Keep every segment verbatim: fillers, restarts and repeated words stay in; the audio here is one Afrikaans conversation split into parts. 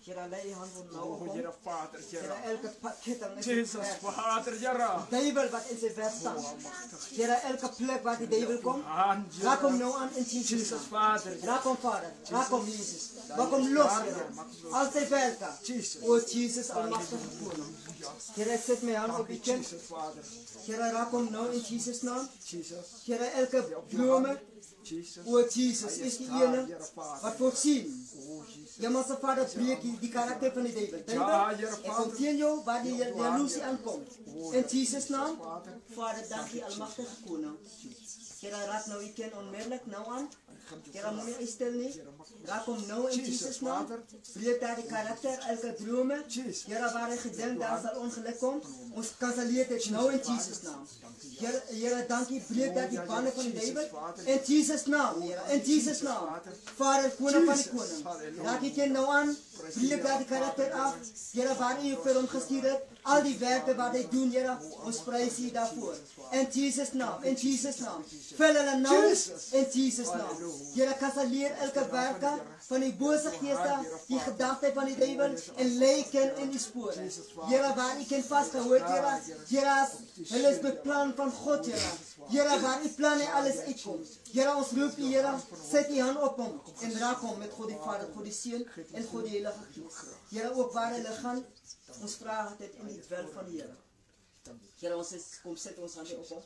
Jera lei hand van nou Oh, op. Jera Vader, Jera Jera. elke pakket aan Jesus, Vader, Jera. Bijbel wat in zijn vers staat. Jera elke plek waar die Bijbel komt. Aan, Raak hem Jera. nou aan in Jesus. Jesus, Vader. Raak hem Vader. Raak hem Jezus. Maak hem los, Jera. Als hij werkt. Jesus. O Jesus, almachtige koning. Jera, ik zet mijn hand op die kind. Jesus, Vader. Jera, raak hem nou in Jesus naam. Jesus. Jera, elke bloemen. Jesus. O Jesus, is die ene wat voorzien. Oh, Jesus. Ja, maar zijn vader breekt die, die karakter van de Bijbel. Ja, Jera, En Vader. continue waar die jaloezie aankomt. In Jesus naam. Vader, dank je almachtige koning. Kira, raak nou ik ken onmiddellijk nou aan. Kira, moet je stil niet. Raak hem nou in Jesus naam. Breek daar die karakter, elke dromen. Kira, waar hij gedenkt, daar zal ongeluk komen. Ons kanseleert het nou in Jesus naam. Kira, dank je, breek daar die bannen van de Bijbel. In Jesus naam, Kira, in Jesus naam. Vader, koning van de koning. Raak ik ken nou aan. Breek daar die karakter af. Kira, waar u voor hem gestuurd hebt. Al die werken wat hij doet, Kira, ons prijs je daarvoor. In Jesus naam, in Jesus naam. Vul hulle nou in Jesus naam. Jere kanseleer elke werken van die boze geesten, die gedachten van die duivel en lijken in die sporen. Jere waar ik in vastgehoord, Jere, Jere, hulle is beplan van God, Jere. Jere waar die plannen alles uitkomt. Jere ons roep die Jere, zet die hand op hem en raak hem met God die Vader, God die Zoon en God die Heilige Geest. Jere ook waar hulle gaan, ons vragen het in het wel van die Jere. Jere ons is, kom zet ons handen op hem.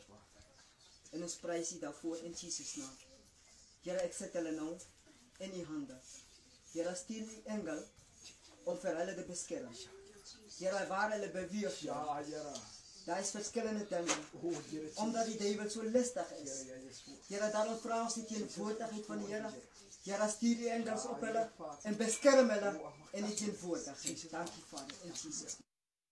En ons prijs je daarvoor in Jesus naam. Jere, ik zet hulle nou in die handen. Jere, stuur die engel om voor hulle te beschermen. Jere, waar hulle beweegt. Ja, Jera. Daar is verschillende dingen. Omdat die duivel zo listig is. Jere, daarom vraag ons die tegenwoordigheid van die Jere. Jere, stuur die engels op hulle en bescherm hulle in die tegenwoordigheid. Dank je, Vader, in Jesus naam.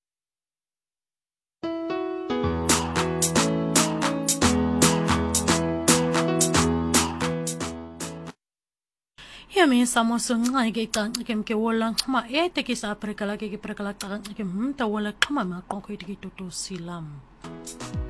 Ya mi samo sungai ke tang kem ke wala ma e te ki sa prekala ke prekala tang kem ta wala kama ma kon ko ti to silam